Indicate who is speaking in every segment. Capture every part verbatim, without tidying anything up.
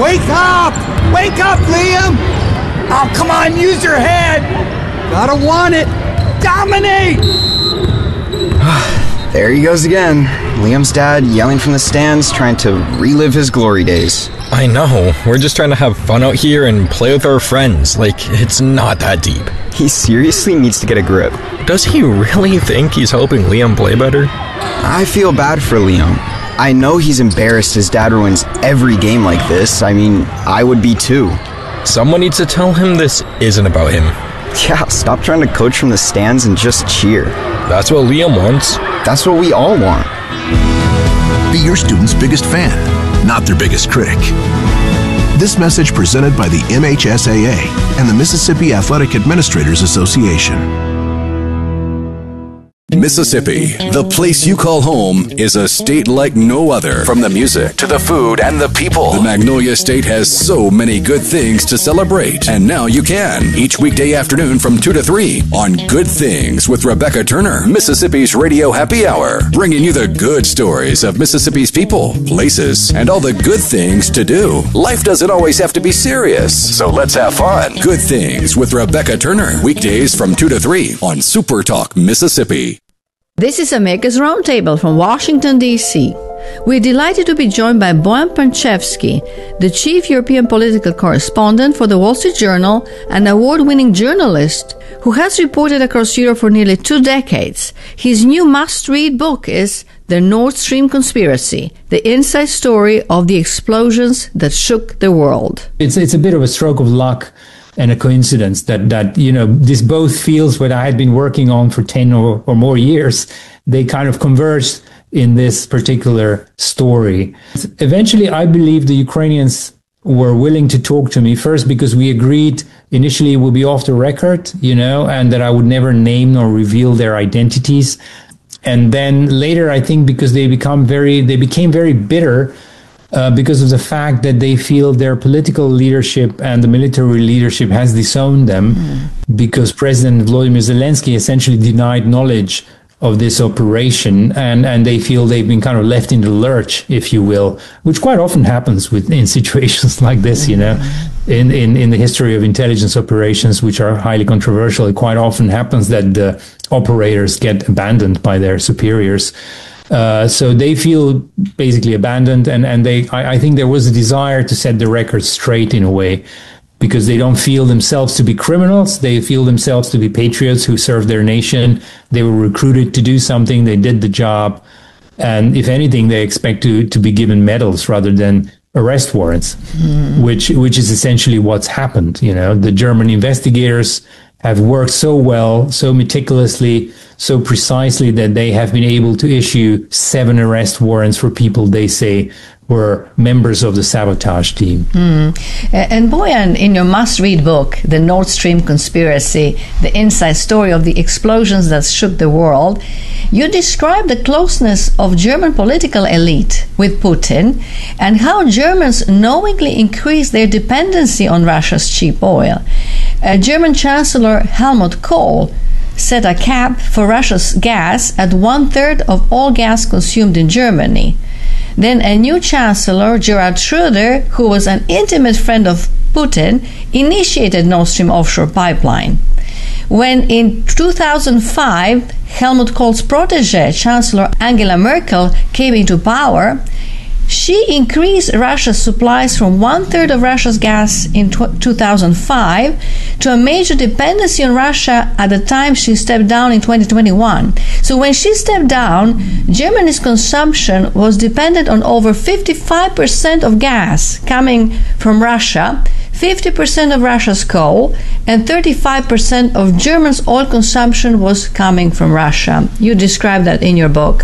Speaker 1: Wake up! Wake up, Liam! Oh, come on, use your head! Gotta want it! Dominate!
Speaker 2: There he goes again. Liam's dad yelling from the stands, trying to relive his glory days.
Speaker 3: I know. We're just trying to have fun out here and play with our friends. Like, it's not that deep.
Speaker 2: He seriously needs to get a grip.
Speaker 3: Does he really think he's helping Liam play better?
Speaker 2: I feel bad for Liam. I know he's embarrassed his dad ruins every game like this. I mean, I would be too.
Speaker 3: Someone needs to tell him this isn't about him.
Speaker 2: Yeah, stop trying to coach from the stands and just cheer.
Speaker 3: That's what Liam wants.
Speaker 2: That's what we all want.
Speaker 4: Be your student's biggest fan, not their biggest critic. This message presented by the M H S A A and the Mississippi Athletic Administrators Association.
Speaker 5: Mississippi, the place you call home, is a state like no other. From the music to the food and the people, the Magnolia State has so many good things to celebrate. And now you can, each weekday afternoon from two to three on Good Things with Rebecca Turner, Mississippi's Radio Happy Hour, bringing you the good stories of Mississippi's people, places, and all the good things to do. Life doesn't always have to be serious, so let's have fun. Good Things with Rebecca Turner, weekdays from two to three on Super Talk Mississippi.
Speaker 6: This is America's Roundtable from Washington, D C We're delighted to be joined by Bojan Pančevski, the chief European political correspondent for the Wall Street Journal and award-winning journalist who has reported across Europe for nearly two decades. His new must-read book is The Nord Stream Conspiracy, the inside story of the explosions that shook the world.
Speaker 7: It's, it's a bit of a stroke of luck and a coincidence that, that, you know, this both fields what I had been working on for ten or, or more years, they kind of converged in this particular story. Eventually, I believe the Ukrainians were willing to talk to me first because we agreed initially it would be off the record, you know, and that I would never name nor reveal their identities. And then later, I think because they become very, they became very bitter Uh, because of the fact that they feel their political leadership and the military leadership has disowned them mm. because President Volodymyr Zelensky essentially denied knowledge of this operation, and, and they feel they've been kind of left in the lurch, if you will, which quite often happens with in situations like this, you know, in, in, in the history of intelligence operations, which are highly controversial. It quite often happens that the operators get abandoned by their superiors. Uh, so they feel basically abandoned, and, and they, I, I think there was a desire to set the record straight in a way, because they don't feel themselves to be criminals. They feel themselves to be patriots who serve their nation. They were recruited to do something. They did the job. And if anything, they expect to, to be given medals rather than arrest warrants, mm. which, which is essentially what's happened. You know, the German investigators have worked so well, so meticulously, so precisely that they have been able to issue seven arrest warrants for people they say were members of the sabotage team.
Speaker 6: Mm. And Bojan, in your must-read book, The Nord Stream Conspiracy, the inside story of the explosions that shook the world, you describe the closeness of German political elite with Putin and how Germans knowingly increased their dependency on Russia's cheap oil. Uh, German Chancellor Helmut Kohl set a cap for Russia's gas at one-third of all gas consumed in Germany. Then a new chancellor, Gerhard Schröder, who was an intimate friend of Putin, initiated Nord Stream offshore pipeline. When in two thousand five, Helmut Kohl's protege, Chancellor Angela Merkel, came into power, she increased Russia's supplies from one-third of Russia's gas in two thousand five to a major dependency on Russia at the time she stepped down in twenty twenty-one. So when she stepped down, Germany's consumption was dependent on over fifty-five percent of gas coming from Russia, fifty percent of Russia's coal, and thirty-five percent of Germany's oil consumption was coming from Russia. You describe that in your book.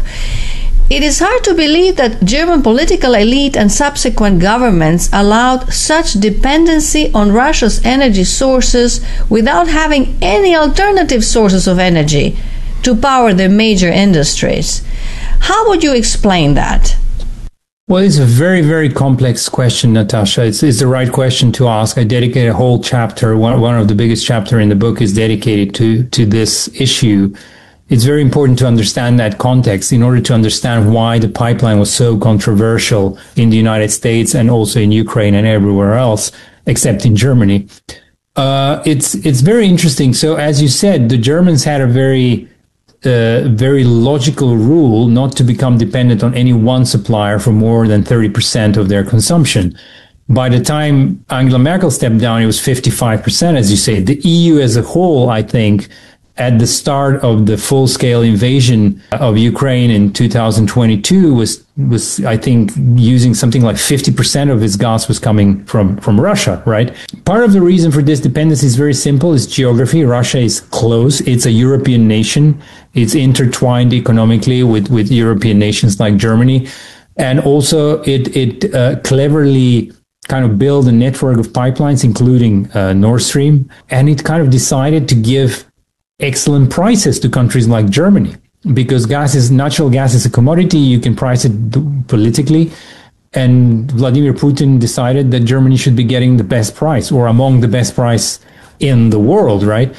Speaker 6: It is hard to believe that German political elite and subsequent governments allowed such dependency on Russia's energy sources without having any alternative sources of energy to power their major industries. How would you explain that?
Speaker 7: Well, it's a very, very complex question, Natasha. It's, it's the right question to ask. I dedicate a whole chapter. One, one of the biggest chapters in the book is dedicated to, to this issue. it's very important to understand that context in order to understand why the pipeline was so controversial in the United States and also in Ukraine and everywhere else, except in Germany. Uh, it's it's very interesting. So as you said, the Germans had a very uh, very logical rule not to become dependent on any one supplier for more than thirty percent of their consumption. By the time Angela Merkel stepped down, it was fifty-five percent, as you say. The E U as a whole, I think, at the start of the full-scale invasion of Ukraine in two thousand twenty-two was, was I think, using something like fifty percent of its gas was coming from, from Russia, right? Part of the reason for this dependency is very simple. It's geography. Russia is close. It's a European nation. It's intertwined economically with, with European nations like Germany. And also it, it uh, cleverly kind of built a network of pipelines, including uh, Nord Stream. And it kind of decided to give excellent prices to countries like Germany, because gas is natural gas is a commodity. You can price it politically, and Vladimir Putin decided that Germany should be getting the best price, or among the best price in the world, right?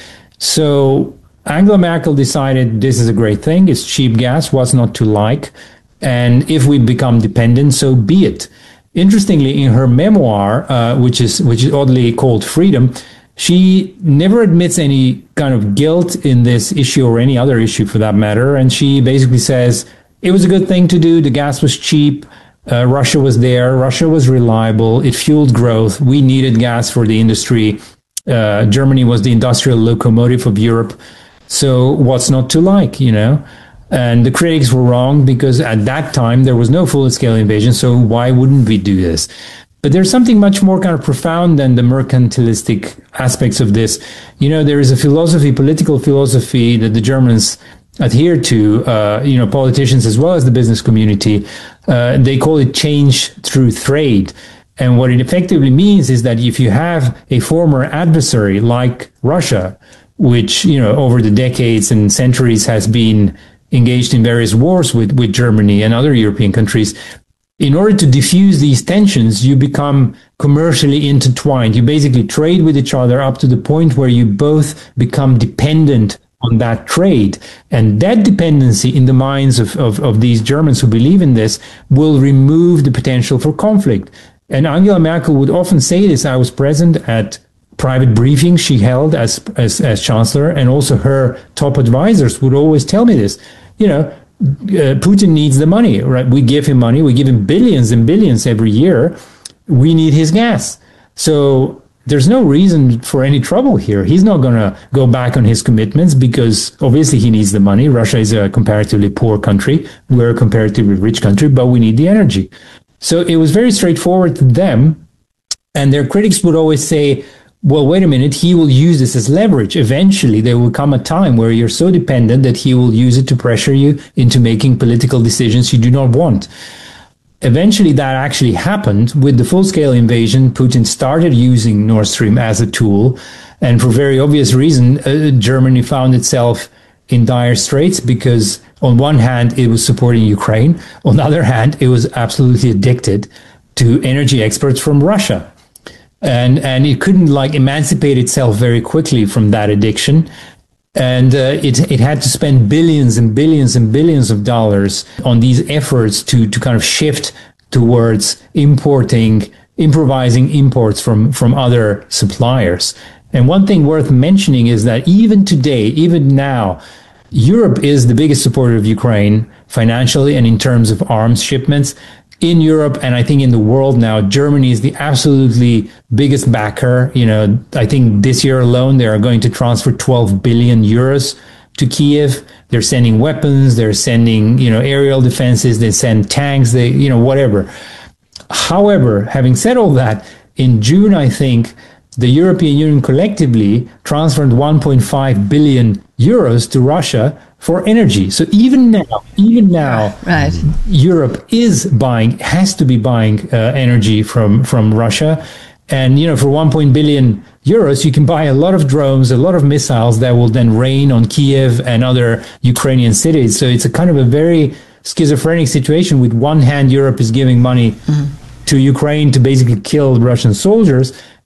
Speaker 7: So Angela Merkel decided this is a great thing. It's cheap gas. What's not to like? And if we become dependent, so be it. Interestingly, in her memoir, uh, which is which is oddly called Freedom, she never admits any kind of guilt in this issue or any other issue for that matter. And she basically says it was a good thing to do. The gas was cheap. Uh, Russia was there. Russia was reliable. It fueled growth. We needed gas for the industry. Uh, Germany was the industrial locomotive of Europe. So what's not to like, you know? And the critics were wrong, because at that time there was no full-scale invasion. So why wouldn't we do this? But there's something much more kind of profound than the mercantilistic aspects of this. You know, there is a philosophy, political philosophy that the Germans adhere to, uh, you know, politicians as well as the business community. Uh, they call it change through trade. And what it effectively means is that if you have a former adversary like Russia, which, you know, over the decades and centuries has been engaged in various wars with, with Germany and other European countries, in order to diffuse these tensions, you become commercially intertwined. You basically trade with each other up to the point where you both become dependent on that trade. And that dependency in the minds of, of, of these Germans who believe in this will remove the potential for conflict. And Angela Merkel would often say this. I was present at private briefings she held as, as, as chancellor, and also her top advisors would always tell me this. You know, uh, Putin needs the money, right? We give him money. We give him billions and billions every year. We need his gas. So there's no reason for any trouble here. He's not going to go back on his commitments, because obviously he needs the money. Russia is a comparatively poor country. We're a comparatively rich country, but we need the energy. So it was very straightforward to them. And their critics would always say, well, wait a minute, he will use this as leverage. Eventually, there will come a time where you're so dependent that he will use it to pressure you into making political decisions you do not want. Eventually, that actually happened. With the full-scale invasion, Putin started using Nord Stream as a tool. And for very obvious reason, uh, Germany found itself in dire straits, because on one hand, it was supporting Ukraine. On the other hand, it was absolutely addicted to energy exports from Russia. And and it couldn't like emancipate itself very quickly from that addiction. And uh, it it had to spend billions and billions and billions of dollars on these efforts to, to kind of shift towards importing, improvising imports from, from other suppliers. And one thing worth mentioning is that even today, even now, Europe is the biggest supporter of Ukraine financially and in terms of arms shipments. In Europe, and I think in the world now, Germany is the absolutely biggest backer. You know, I think this year alone, they are going to transfer twelve billion euros to Kiev. They're sending weapons. They're sending, you know, aerial defenses. They send tanks. They, you know, whatever. However, having said all that, in June, I think the European Union collectively transferred one point five billion euros to Russia for energy. So even now, even now,
Speaker 6: right.
Speaker 7: Europe is buying, has to be buying uh, energy from, from Russia. And, you know, for one point billion euros, you can buy a lot of drones, a lot of missiles that will then rain on Kiev and other Ukrainian cities. So it's a kind of a very schizophrenic situation. With one hand, Europe is giving money mm-hmm. to Ukraine to basically kill Russian soldiers.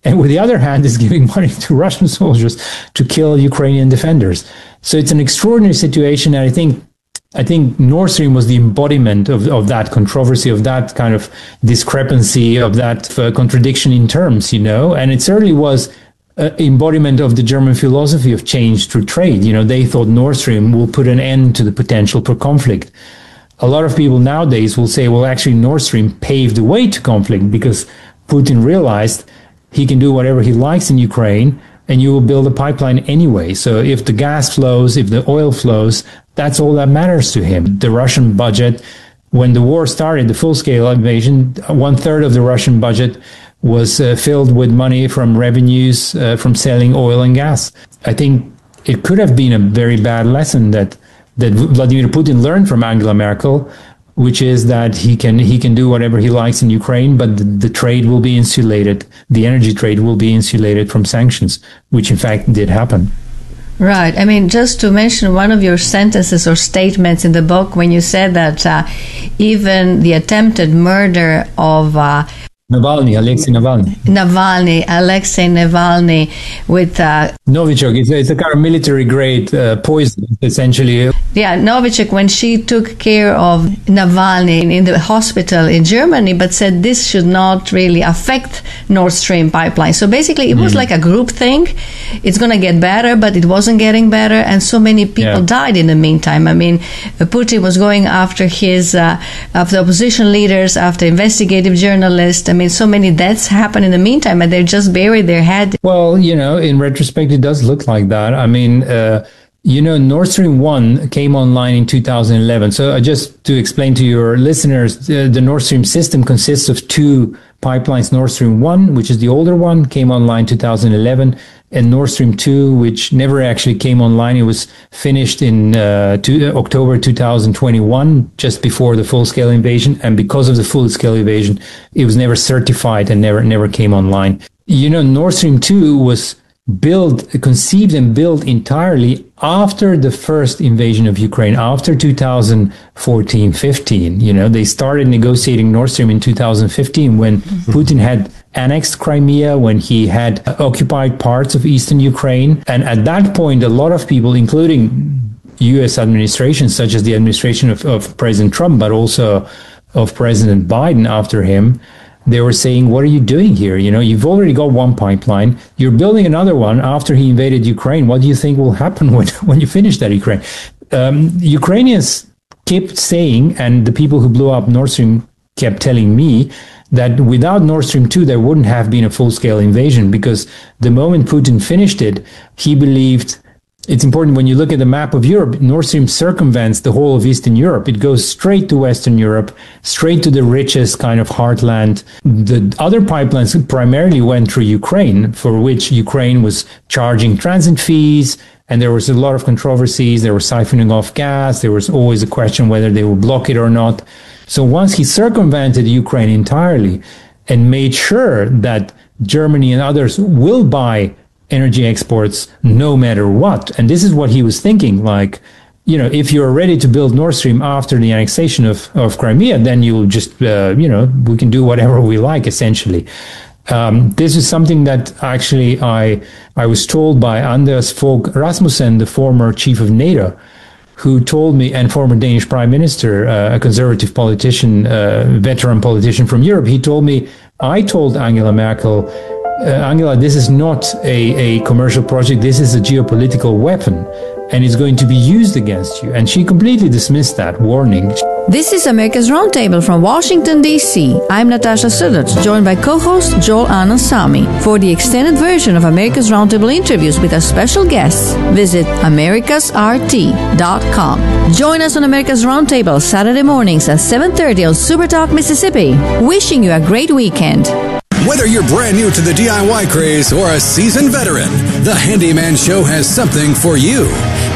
Speaker 7: and with the other hand is giving money to Russian soldiers to kill Ukrainian defenders. So it's an extraordinary situation, and I think I think Nord Stream was the embodiment of, of that controversy, of that kind of discrepancy, of that uh, contradiction in terms, you know, and it certainly was an embodiment of the German philosophy of change through trade. You know, they thought Nord Stream will put an end to the potential for conflict. A lot of people nowadays will say, well, actually, Nord Stream paved the way to conflict because Putin realized he can do whatever he likes in Ukraine, and you will build a pipeline anyway. So if the gas flows, if the oil flows, that's all that matters to him. The Russian budget, when the war started, the full-scale invasion, one third of the Russian budget was uh, filled with money from revenues uh, from selling oil and gas. I think it could have been a very bad lesson that that Vladimir Putin learned from Angela Merkel, which is that he can he can do whatever he likes in Ukraine, but the, the trade will be insulated. The energy trade will be insulated from sanctions, which in fact did happen.
Speaker 6: Right. I mean, just to mention one of your sentences or statements in the book when you said that uh, even the attempted murder of uh,
Speaker 7: Navalny, Alexei Navalny.
Speaker 6: Navalny, Alexei Navalny, with uh,
Speaker 7: Novichok. It's, it's a kind of military-grade uh, poison, essentially.
Speaker 6: Yeah, Novichok, when she took care of Navalny in the hospital in Germany, but said this should not really affect Nord Stream pipeline. So basically, it was mm. like a group thing. It's going to get better, but it wasn't getting better, and so many people yeah. died in the meantime. I mean, Putin was going after his, uh, after opposition leaders, after investigative journalists. I mean, so many deaths happen in the meantime, and they just buried their head.
Speaker 7: Well, you know, in retrospect, it does look like that. I mean, uh, you know, Nord Stream one came online in two thousand eleven. So uh, just to explain to your listeners, uh, the Nord Stream system consists of two pipelines. Nord Stream one, which is the older one, came online two thousand eleven, and Nord Stream two, which never actually came online. It was finished in uh, two, uh, October two thousand twenty-one, just before the full-scale invasion. And because of the full-scale invasion, it was never certified and never never came online. You know, Nord Stream two was built, conceived and built entirely after the first invasion of Ukraine, after two thousand fourteen fifteen. You know, they started negotiating Nord Stream in two thousand fifteen when mm-hmm. Putin had annexed Crimea, when he had occupied parts of eastern Ukraine. And at that point, a lot of people, including U S administrations, such as the administration of, of President Trump, but also of President Biden after him, they were saying, what are you doing here? You know, you've already got one pipeline. You're building another one after he invaded Ukraine. What do you think will happen when, when you finish that Ukraine? Um, Ukrainians kept saying, and the people who blew up Nord Stream kept telling me, that without Nord Stream two, there wouldn't have been a full-scale invasion, because the moment Putin finished it, he believed. It's important when you look at the map of Europe, Nord Stream circumvents the whole of Eastern Europe. It goes straight to Western Europe, straight to the richest kind of heartland. The other pipelines primarily went through Ukraine, for which Ukraine was charging transit fees, and there was a lot of controversies. They were siphoning off gas. There was always a question whether they would block it or not. So once he circumvented Ukraine entirely and made sure that Germany and others will buy energy exports no matter what. And this is what he was thinking, like, you know, if you're ready to build Nord Stream after the annexation of, of Crimea, then you'll just, uh, you know, we can do whatever we like, essentially. Um, this is something that actually I I was told by Anders Fogh Rasmussen, the former chief of NATO, who told me, and former Danish prime minister, uh, a conservative politician, uh, veteran politician from Europe, he told me, I told Angela Merkel, Uh, Angela, this is not a, a commercial project. This is a geopolitical weapon, and it's going to be used against you. And she completely dismissed that warning.
Speaker 6: This is America's Roundtable from Washington, D C I'm Natasha Sudet, joined by co-host Joel Anand Samy. For the extended version of America's Roundtable interviews with our special guests, visit americas r t dot com. Join us on America's Roundtable Saturday mornings at seven thirty on Supertalk, Mississippi. Wishing you a great weekend.
Speaker 5: Whether you're brand new to the D I Y craze or a seasoned veteran, the Handyman Show has something for you.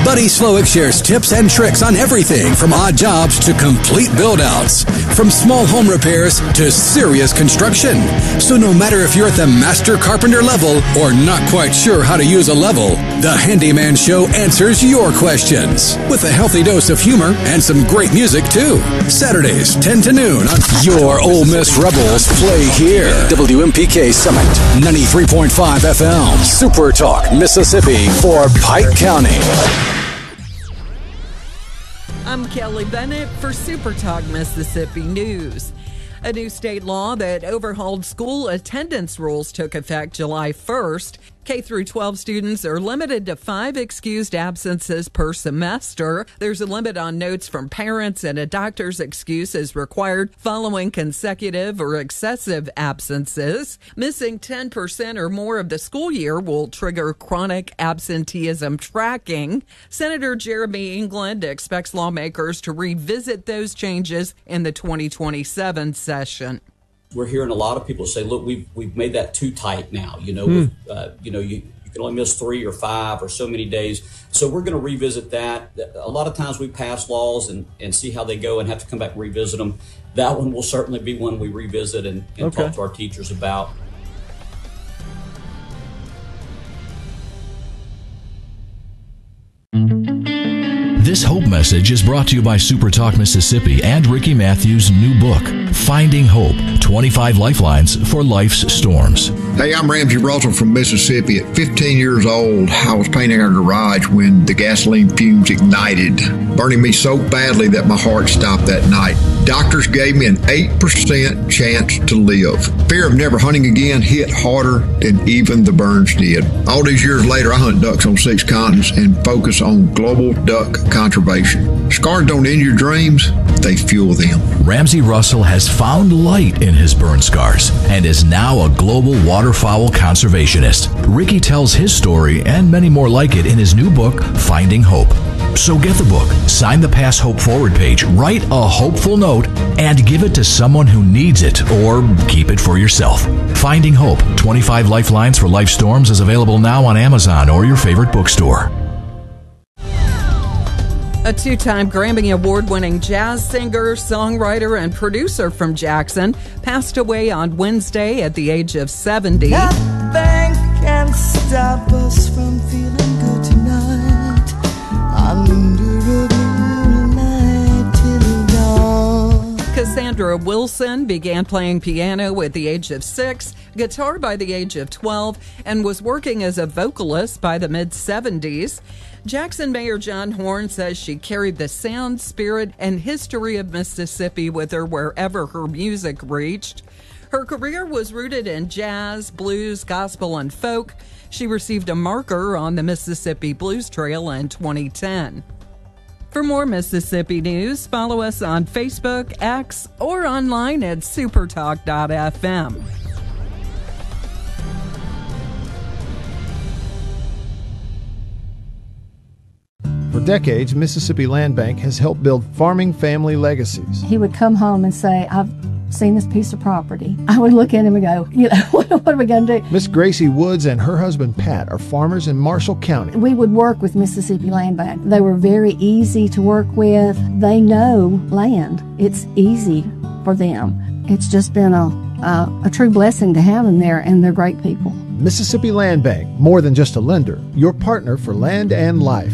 Speaker 5: Buddy Slowick shares tips and tricks on everything from odd jobs to complete build-outs, from small home repairs to serious construction. So no matter if you're at the master carpenter level or not quite sure how to use a level, the Handyman Show answers your questions with a healthy dose of humor and some great music too. Saturdays, ten to noon on Your Ole Miss Rebels play here. W M P K Summit, ninety-three point five F M, Super Talk, Mississippi for Pike County.
Speaker 8: I'm Kelly Bennett for Super Talk Mississippi News. A new state law that overhauled school attendance rules took effect July first. K through twelve students are limited to five excused absences per semester. There's a limit on notes from parents, and a doctor's excuse is required following consecutive or excessive absences. Missing ten percent or more of the school year will trigger chronic absenteeism tracking. Senator Jeremy England expects lawmakers to revisit those changes in the twenty twenty-seven session.
Speaker 9: We're hearing a lot of people say, look, we've we've made that too tight now. You know,
Speaker 10: Hmm.
Speaker 9: with, uh, you know, you, you can only miss three or five or so many days. So we're going to revisit that. A lot of times we pass laws and, and see how they go and have to come back and revisit them. That one will certainly be one we revisit and, and
Speaker 10: Okay.
Speaker 9: talk to our teachers about.
Speaker 11: This Hope message is brought to you by Super Talk Mississippi and Ricky Matthews' new book, Finding Hope, twenty-five Lifelines for Life's Storms.
Speaker 12: Hey, I'm Ramsey Russell from Mississippi. At fifteen years old, I was painting our garage when the gasoline fumes ignited, burning me so badly that my heart stopped that night. Doctors gave me an eight percent chance to live. Fear of never hunting again hit harder than even the burns did. All these years later, I hunt ducks on six continents and focus on global duck conservation. Scars don't end your dreams, they fuel them.
Speaker 11: Ramsey Russell has found light in his burn scars and is now a global waterfowl conservationist. Ricky tells his story and many more like it in his new book, Finding Hope. So get the book, sign the Pass Hope Forward page, write a hopeful note, and give it to someone who needs it, or keep it for yourself. Finding Hope, twenty-five Lifelines for Life Storms is available now on Amazon or your favorite bookstore.
Speaker 8: A two-time Grammy Award-winning jazz singer, songwriter, and producer from Jackson passed away on Wednesday at the age of seventy.
Speaker 13: Nothing can stop us from feeling good tonight. Under a blue light till dawn.
Speaker 8: Cassandra Wilson began playing piano at the age of six, guitar by the age of twelve, and was working as a vocalist by the mid-seventies. Jackson Mayor John Horn says she carried the sound, spirit, and history of Mississippi with her wherever her music reached. Her career was rooted in jazz, blues, gospel, and folk. She received a marker on the Mississippi Blues Trail in twenty ten. For more Mississippi news, follow us on Facebook, X, or online at supertalk dot f m.
Speaker 14: For decades, Mississippi Land Bank has helped build farming family legacies.
Speaker 15: He would come home and say, I've seen this piece of property. I would look at him and go, you know, what, what are we going to do?
Speaker 14: Miss Gracie Woods and her husband Pat are farmers in Marshall County.
Speaker 15: We would work with Mississippi Land Bank. They were very easy to work with. They know land. It's easy for them. It's just been a, a, a true blessing to have them there, and they're great people.
Speaker 14: Mississippi Land Bank, more than just a lender, your partner for land and life.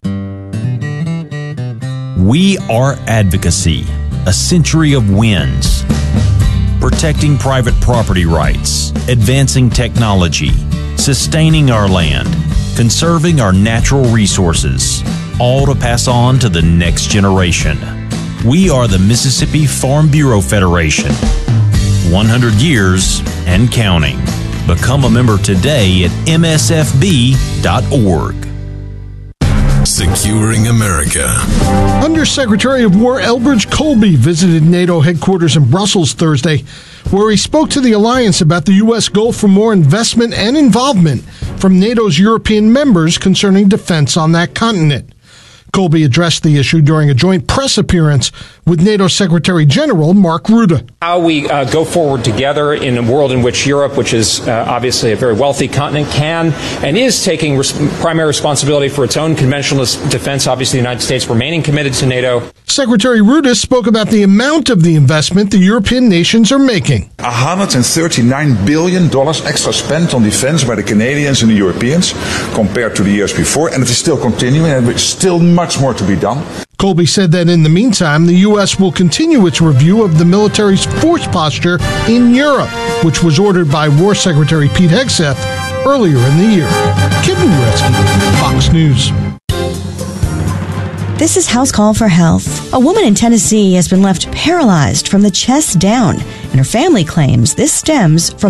Speaker 16: We are advocacy, a century of wins. Protecting private property rights, advancing technology, sustaining our land, conserving our natural resources, all to pass on to the next generation. We are the Mississippi Farm Bureau Federation. one hundred years and counting. Become a member today at m s f b dot org.
Speaker 4: Securing America.
Speaker 17: Undersecretary of War Elbridge Colby visited NATO headquarters in Brussels Thursday, where he spoke to the alliance about the U S goal for more investment and involvement from NATO's European members concerning defense on that continent. Colby addressed the issue during a joint press appearance with NATO Secretary General Mark Rutte.
Speaker 10: How we uh, go forward together in a world in which Europe, which is uh, obviously a very wealthy continent, can and is taking res- primary responsibility for its own conventional defense. Obviously, the United States remaining committed to NATO.
Speaker 17: Secretary Rutte spoke about the amount of the investment the European nations are making.
Speaker 18: one hundred thirty-nine billion dollars extra spent on defense by the Canadians and the Europeans compared to the years before, and it is still continuing, and there's still much more to be done.
Speaker 17: Colby said that in the meantime, the U S will continue its review of the military's force posture in Europe, which was ordered by War Secretary Pete Hegseth earlier in the year. Kevin Uretsky, Fox News.
Speaker 19: This is House Call for Health. A woman in Tennessee has been left paralyzed from the chest down, and her family claims this stems from